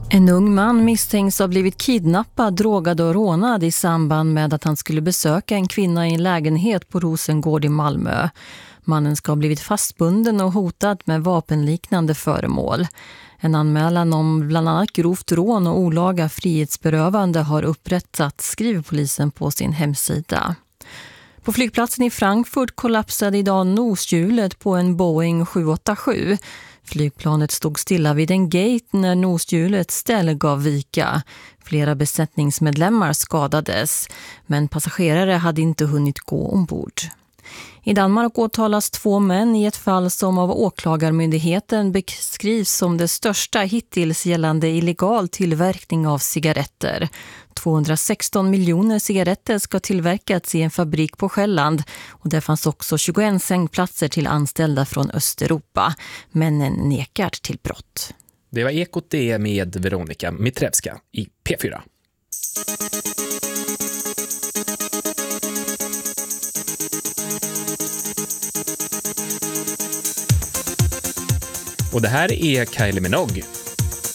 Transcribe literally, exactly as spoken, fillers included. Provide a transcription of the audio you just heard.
En ung man misstänks ha blivit kidnappad, drogad och rånad i samband med att han skulle besöka en kvinna i en lägenhet på Rosengård i Malmö. Mannen ska ha blivit fastbunden och hotad med vapenliknande föremål. En anmälan om bland annat grovt rån och olaga frihetsberövande har upprättats, skriver polisen på sin hemsida. På flygplatsen i Frankfurt kollapsade idag noshjulet på en Boeing sju åtta sju. Flygplanet stod stilla vid en gate när noshjulet ställ gav vika. Flera besättningsmedlemmar skadades, men passagerare hade inte hunnit gå ombord. I Danmark åtalas två män i ett fall som av åklagarmyndigheten beskrivs som det största hittills gällande illegal tillverkning av cigaretter. tvåhundrasexton miljoner cigaretter ska tillverkats i en fabrik på Själland och där fanns också tjugoett sängplatser till anställda från Östeuropa. Männen nekar till brott. Det var Ekot det med Veronica Mitrevska i P fyra. Och det här är Kylie Minogue